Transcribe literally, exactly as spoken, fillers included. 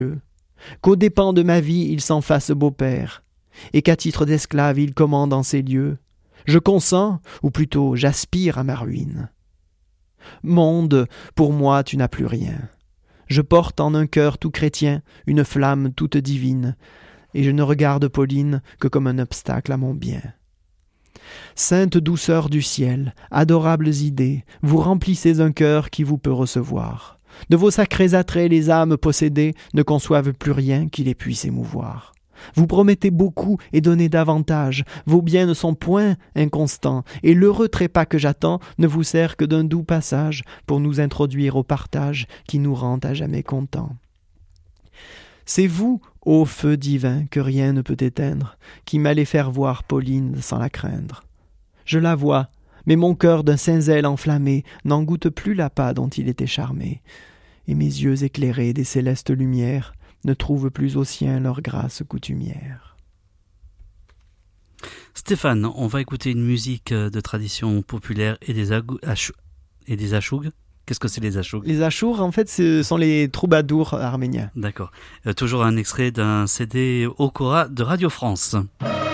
qu'aux dépens de ma vie il s'en fasse beau-père, et qu'à titre d'esclave il commande en ces lieux. Je consens, ou plutôt j'aspire à ma ruine. Monde, pour moi tu n'as plus rien. Je porte en un cœur tout chrétien une flamme toute divine, et je ne regarde Pauline que comme un obstacle à mon bien. Sainte douceur du ciel, adorables idées, vous remplissez un cœur qui vous peut recevoir. De vos sacrés attraits les âmes possédées ne conçoivent plus rien qui les puisse émouvoir. Vous promettez beaucoup et donnez davantage, vos biens ne sont point inconstants, et l'heureux trépas que j'attends ne vous sert que d'un doux passage pour nous introduire au partage qui nous rend à jamais contents. C'est vous, ô feu divin, que rien ne peut éteindre, qui m'allez faire voir Pauline sans la craindre. Je la vois, mais mon cœur d'un saint zèle enflammé n'en goûte plus l'appât dont il était charmé, et mes yeux éclairés des célestes lumières ne trouvent plus aux siens leur grâce coutumière. Stéphane, on va écouter une musique de tradition populaire et des, agou- achou- et des achougs. Qu'est-ce que c'est les achougs ? Les achours, en fait, ce sont les troubadours arméniens. D'accord. Euh, toujours un extrait d'un C D Okora de Radio France.